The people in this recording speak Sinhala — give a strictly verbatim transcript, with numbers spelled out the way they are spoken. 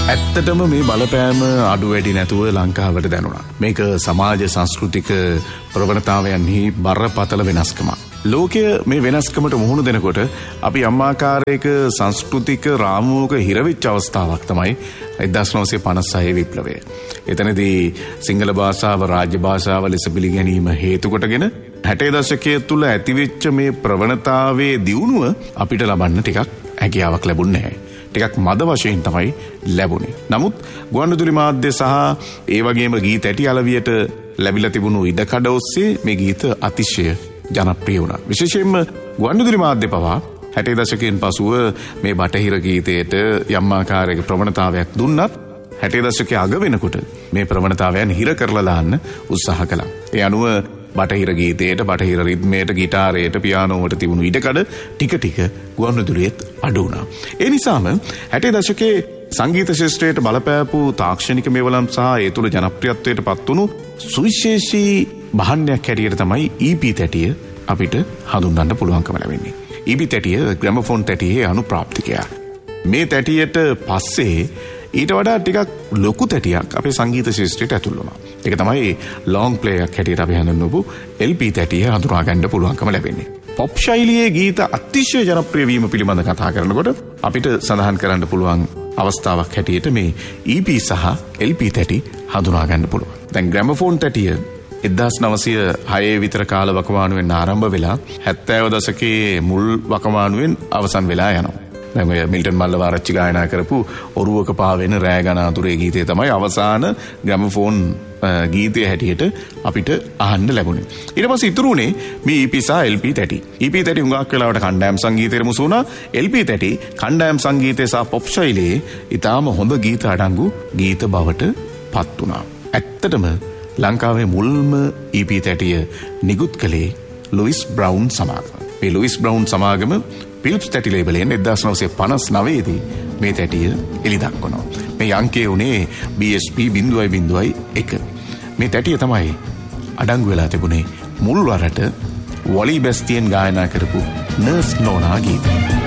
ඇත්තටම මේ බලපෑම අඩු වැඩි නැතුව ලංකාවට දැනුණා. මේක සමාජ සංස්කෘතික ප්‍රවණතාවයන්හි බරපතල වෙනස්කමක්. ලෝකය මේ වෙනස්කමට මුහුණ දෙනකොට අපි අම්මාකාරයක සංස්කෘතික රාමුවක හිරවිච්ච අවස්ථාවක් තමයි එක්දාස් නවසිය පනස් හය විප්ලවය. එතනදී සිංහල භාෂාව රාජ්‍ය භාෂාව ලෙස පිළිගැනීම හේතු කොටගෙන හැටේ දශකයේ තුල ඇතිවෙච්ච මේ ප්‍රවණතාවයේ දියුණුව අපිට ලබන්න ටිකක් හැකියාවක් ලැබුණේ නැහැ. ටිකක් මද වශයෙන් තමයි ලැබුණේ. නමුත් ගුවන්විදුලි මාධ්‍ය සහ ඒ වගේම ගීත ඇටි අලවියට ලැබිලා තිබුණු ඉඩකඩ ඔස්සේ මේ ගීත අතිශය ජනප්‍රිය වුණා. විශේෂයෙන්ම ගුවන්විදුලි මාධ්‍ය පවා හැටේ දශකයෙන් පසුව මේ බටහිර ගීතයට යම් ආකාරයක ප්‍රවණතාවයක් දුන්නත් හැටේ දශකයේ අග වෙනකොට මේ ප්‍රවණතාවයන් හිර කරලා දාන්න උත්සාහ කළා. ඒ අනුව බටහිර ගීතයට, බටහිර රිද්මයට, ගිටාරයට, පියානෝවට තිබුණු ඉඩකඩ ටික ටික ගුවන්විදුලියෙත් අඩු වුණා. ඒ නිසාම හැටේ දශකයේ සංගීත ශාස්ත්‍රයට බලපෑපු තාක්ෂණික මේවලම් සහ ඒ තුළ ජනප්‍රියත්වයට පත්වුණු සුවිශේෂී භාණ්ඩයක් හැටියට තමයි ඊ පී තැටිය අපිට හඳුන්වන්න පුළුවන්කම ලැබෙන්නේ. ඊ පී තැටිය ග්‍රැමෆෝන් තැටියේ අනුප්‍රාප්තිකයක්. මේ තැටියට පස්සේ ඊට වඩා ටිකක් ලොකු තැටියක් අපේ සංගීත ශාස්ත්‍රයට ඇතුල් වුණා. ඒක තමයි ලොංග් ප්ලේ එකක් හැටියට අපි හඳුන්වපු එල් පී තැටිය හඳුනා ගන්න පුළුවන්කම ලැබෙන්නේ. පොප් ශෛලියේ ගීත අතිශය ජනප්‍රිය වීම පිළිබඳ කතා කරනකොට අපිට සඳහන් කරන්න පුළුවන් අවස්ථාවක් හැටියට මේ ඊ පී සහ එල් පී තැටි හඳුනා ගන්න පුළුවන්. දැන් ග්‍රැමෆෝන් තැටිය එක්දාස් නවසිය හය විතර කාල වකවානුවෙන් ආරම්භ වෙලා හැත්තෑව දශකයේ මුල් වකවානුවෙන් අවසන් වෙලා යනවා. දැන් ඔය මිල්ටන් මල්ලවාරච්චි ගායනා කරපු ඔරුවක පාවෙන රෑ ගණ අතුරේ ගීතය තමයි අවසාන ග්‍රැමෆෝන් ගීතය හැටියට අපිට අහන්න ලැබුණේ. ඊට පස්සේ ඉතුරු උනේ මේ ඊ පී සහ එල් පී තැටි. ඊ පී තැටි හුඟක් වෙලාවට කණ්ඩායම් සංගීතයට මුසු වුණා. එල් පී තැටි කණ්ඩායම් සංගීතය සහ පොප් ශෛලියේ ඊටාම හොඳ ගීත අඩංගු ගීත බවට පත් වුණා. ඇත්තටම ලංකාවේ මුල්ම ඊ පී තැටිය නිකුත් කළේ ලුයිස් බ්‍රවුන් සමාගම. මේ ලුයිස් බ්‍රවුන් සමාගම පිලිප්ස් තැටි ලේබලයෙන් එක්දාස් නවසිය පනස් නවය දී මේ තැටිය එළි දක්වනවා. මේ අංකය උනේ බී එස් පී බිංදුවයි බිංදුවයි එක. මේ තැටිය තමයි අඩංගු වෙලා තිබුණේ මුල් වරට වොලි බැස්තියන් ගායනා කරපු නර්ස් නෝනා ගීතය.